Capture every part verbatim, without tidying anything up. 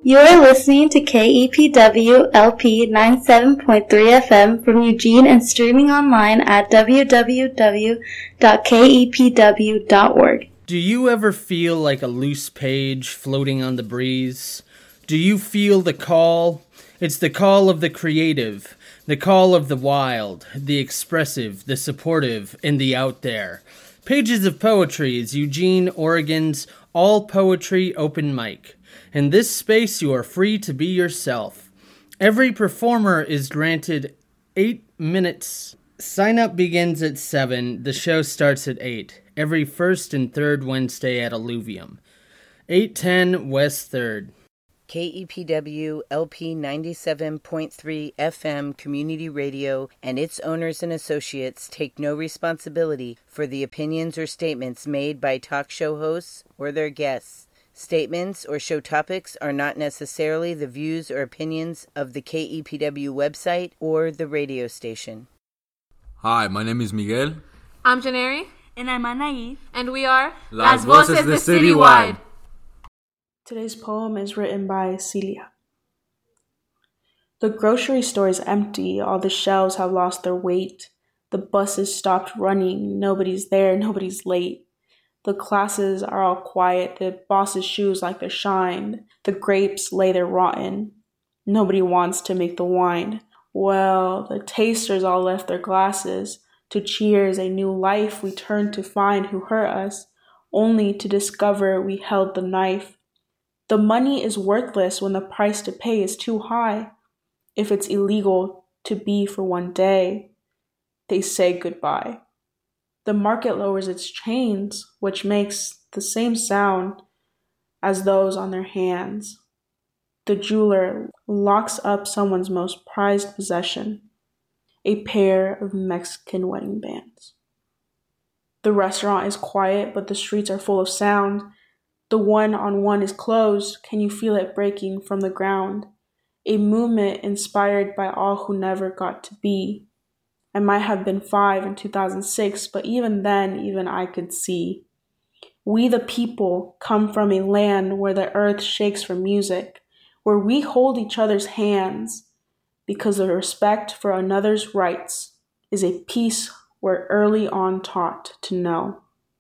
You are listening to K E P W L P ninety-seven point three F M from Eugene and streaming online at w w w dot k e p w dot org. Do you ever feel like a loose page floating on the breeze? Do you feel the call? It's the call of the creative, the call of the wild, the expressive, the supportive, and the out there. Pages of Poetry is Eugene, Oregon's all poetry open mic. In this space, you are free to be yourself. Every performer is granted eight minutes. Sign up begins at seven. The show starts at eight. Every first and third Wednesday at Alluvium. eight ten West third. K E P W L P ninety-seven point three F M Community Radio and its owners and associates take no responsibility for the opinions or statements made by talk show hosts or their guests. Statements or show topics are not necessarily the views or opinions of the K E P W website or the radio station. Hi, my name is Miguel. I'm Janeri. And I'm Anaí. And we are Las Voces de Citywide. Today's poem is written by Celia. The grocery store is empty. All the shelves have lost their weight. The buses stopped running. Nobody's there. Nobody's late. The classes are all quiet, the boss's shoes like they're shined. The grapes lay there rotten. Nobody wants to make the wine. Well, the tasters all left their glasses. To cheers a new life we turned to find who hurt us, only to discover we held the knife. The money is worthless when the price to pay is too high. If it's illegal to be for one day, they say goodbye. The market lowers its chains, which makes the same sound as those on their hands. The jeweler locks up someone's most prized possession, a pair of Mexican wedding bands. The restaurant is quiet, but the streets are full of sound. The one-on-one is closed. Can you feel it breaking from the ground? A movement inspired by all who never got to be. I might have been five in two thousand six, but even then, even I could see. We the people come from a land where the earth shakes for music, where we hold each other's hands, because the respect for another's rights is a piece we're early on taught to know.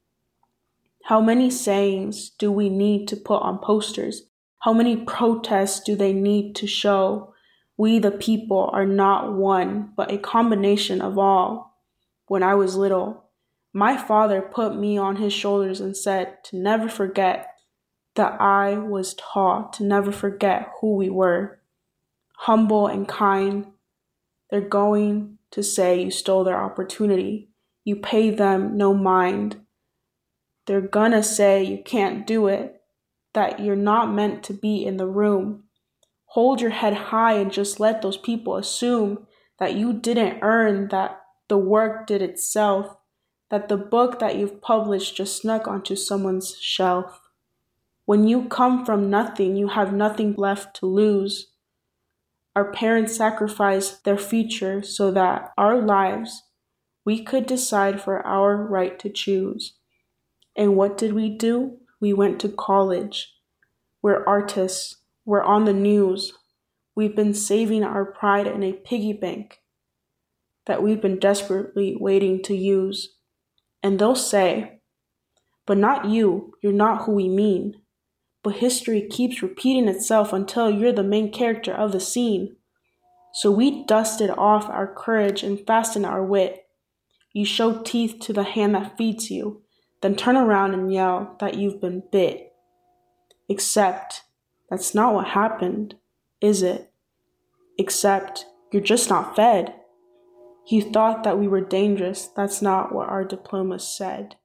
How many sayings do we need to put on posters? How many protests do they need to show? We the people are not one, but a combination of all. When I was little, my father put me on his shoulders and said to never forget that I was taught to never forget who we were. Humble and kind, they're going to say you stole their opportunity. You pay them no mind. They're gonna say you can't do it, that you're not meant to be in the room. Hold your head high and just let those people assume that you didn't earn, that the work did itself, that the book that you've published just snuck onto someone's shelf. When you come from nothing, you have nothing left to lose. Our parents sacrificed their future so that our lives, we could decide for our right to choose. And what did we do? We went to college. We're artists. We're on the news. We've been saving our pride in a piggy bank that we've been desperately waiting to use. And they'll say, but not you, you're not who we mean. But history keeps repeating itself until you're the main character of the scene. So we dusted off our courage and fastened our wit. You show teeth to the hand that feeds you, then turn around and yell that you've been bit. Except that's not what happened, is it? Except you're just not fed. You thought that we were dangerous. That's not what our diplomas said.